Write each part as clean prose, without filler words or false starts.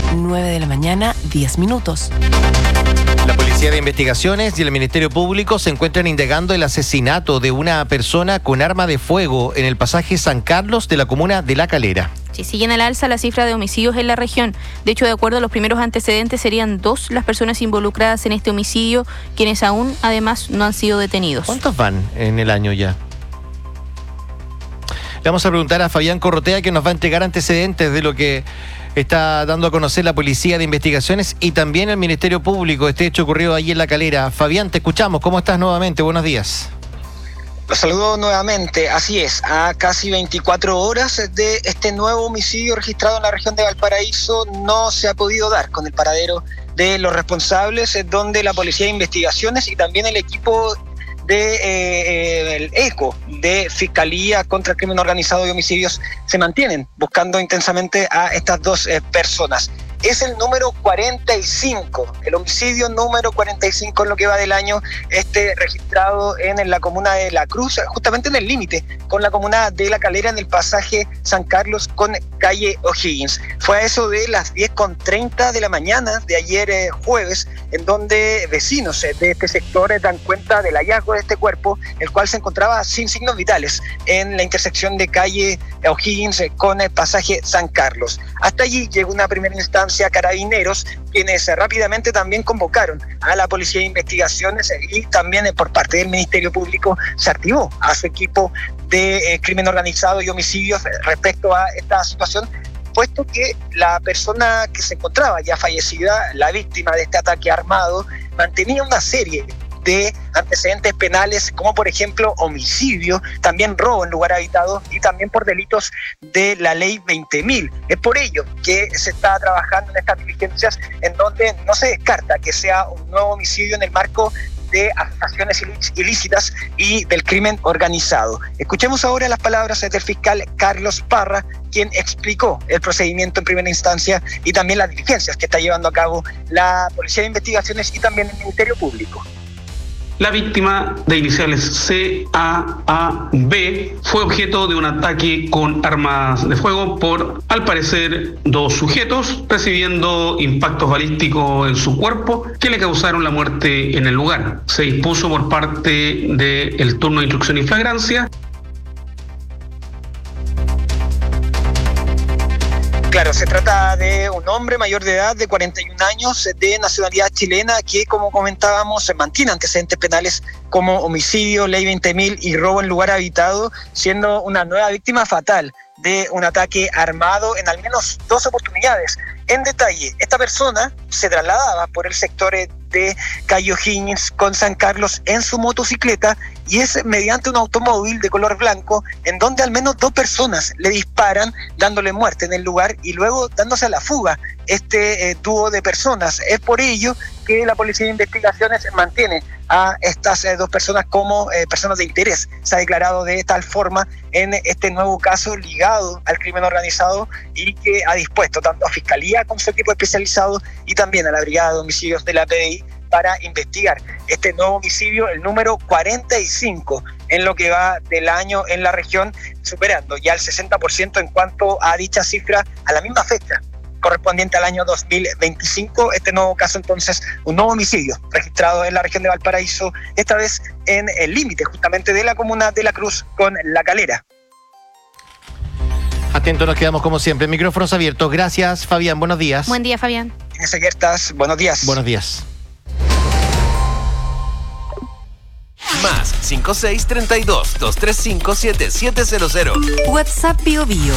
9 de la mañana, 10 minutos. La Policía de Investigaciones y el Ministerio Público se encuentran indagando el asesinato de una persona con arma de fuego en el pasaje San Carlos de la comuna de La Calera. Sí, siguen al alza la cifra de homicidios en la región. De hecho, de acuerdo a los primeros antecedentes, serían 2 las personas involucradas en este homicidio, quienes aún, además, no han sido detenidos. ¿Cuántos van en el año ya? Le vamos a preguntar a Fabián Corrotea, que nos va a entregar antecedentes de lo que está dando a conocer la Policía de Investigaciones y también el Ministerio Público, este hecho ocurrido allí en La Calera. Fabián, te escuchamos. ¿Cómo estás nuevamente? Buenos días. Los saludo nuevamente. Así es, a casi 24 horas de este nuevo homicidio registrado en la región de Valparaíso, no se ha podido dar con el paradero de los responsables, donde la Policía de Investigaciones y también el equipo el ECO de Fiscalía contra el Crimen Organizado y Homicidios se mantienen buscando intensamente a estas 2 personas. Es el número 45, el homicidio número 45 en lo que va del año, registrado en la comuna de La Cruz, justamente en el límite con la comuna de La Calera, en el pasaje San Carlos con calle O'Higgins. Fue a eso de las 10:30 de la mañana de ayer jueves, en donde vecinos de este sector dan cuenta del hallazgo de este cuerpo, el cual se encontraba sin signos vitales en la intersección de calle O'Higgins con el pasaje San Carlos. Hasta allí llegó una primera instancia Carabineros, quienes rápidamente también convocaron a la Policía de Investigaciones y también por parte del Ministerio Público se activó a su equipo de crimen organizado y homicidios respecto a esta situación, puesto que la persona que se encontraba ya fallecida, la víctima de este ataque armado, mantenía una serie de antecedentes penales, como por ejemplo homicidio, también robo en lugar habitado y también por delitos de la ley 20.000. Es por ello que se está trabajando en estas diligencias, en donde no se descarta que sea un nuevo homicidio en el marco de asociaciones ilícitas y del crimen organizado. Escuchemos ahora las palabras del fiscal Carlos Parra, quien explicó el procedimiento en primera instancia y también las diligencias que está llevando a cabo la Policía de Investigaciones y también el Ministerio Público. La víctima de iniciales CAAB fue objeto de un ataque con armas de fuego por, al parecer, 2 sujetos, recibiendo impactos balísticos en su cuerpo que le causaron la muerte en el lugar. Se dispuso por parte del turno de instrucción y flagrancia. Claro, se trata de un hombre mayor de edad de 41 años de nacionalidad chilena que, como comentábamos, mantiene antecedentes penales como homicidio, ley 20.000 y robo en lugar habitado, siendo una nueva víctima fatal de un ataque armado en al menos 2 oportunidades. En detalle, esta persona se trasladaba por el sector de calle O'Higgins con San Carlos en su motocicleta y es mediante un automóvil de color blanco en donde al menos 2 personas le disparan dándole muerte en el lugar y luego dándose a la fuga este dúo de personas. Es por ello que la Policía de Investigaciones mantiene a estas 2 personas como personas de interés. Se ha declarado de tal forma en este nuevo caso ligado al crimen organizado y que ha dispuesto tanto a Fiscalía como su equipo especializado y también a la Brigada de Homicidios de la PDI para investigar este nuevo homicidio, el número 45 en lo que va del año en la región, superando ya el 60% en cuanto a dicha cifra a la misma fecha correspondiente al año 2025. Este nuevo caso, entonces, un nuevo homicidio registrado en la región de Valparaíso, esta vez en el límite justamente de la comuna de La Cruz con La Calera. Atentos, nos quedamos como siempre. Micrófonos abiertos. Gracias, Fabián. Buenos días. Buen día, Fabián. Tienes abiertas. Buenos días. Buenos días. Más 5632-235-7700. WhatsApp Bio Bio.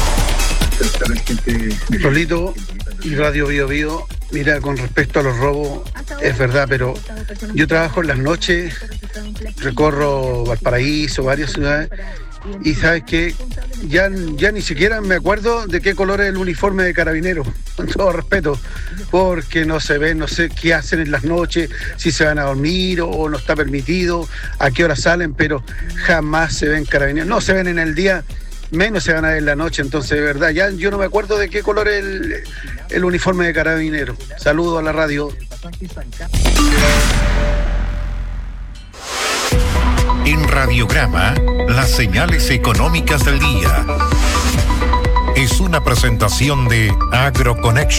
Rolito y Radio Bio Bio. Mira, con respecto a los robos, es verdad, pero yo trabajo en las noches, recorro Valparaíso, varias ciudades, y sabes que ya ni siquiera me acuerdo de qué color es el uniforme de Carabineros, con todo respeto, porque no se ven, no sé qué hacen en las noches, si se van a dormir o no está permitido, a qué hora salen, pero jamás se ven Carabineros, no se ven en el día, menos se van a ver en la noche. Entonces, de verdad, ya yo no me acuerdo de qué color es el uniforme de Carabineros. Saludo a la radio. En Radiograma, las señales económicas del día. Es una presentación de AgroConnection.